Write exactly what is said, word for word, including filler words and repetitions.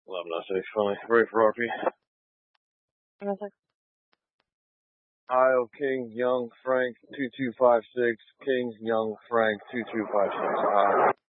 eleven oh six, funny. Ready for R P. Io, King, Young, Frank, two two five six. King, Young, Frank, two two five six. Uh,